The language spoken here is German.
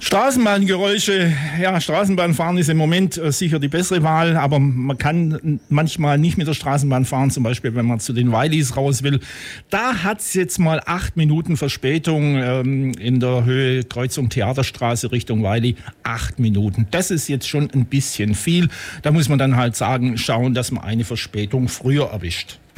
Straßenbahngeräusche, ja, Straßenbahnfahren ist im Moment sicher die bessere Wahl, aber man kann manchmal nicht mit der Straßenbahn fahren, zum Beispiel wenn man zu den Weilis raus will. Da hat es jetzt mal 8 Minuten Verspätung in der Höhe Kreuzung Theaterstraße Richtung Weili. 8 Minuten, das ist jetzt schon ein bisschen viel. Da muss man dann halt schauen, dass man eine Verspätung früher erwischt.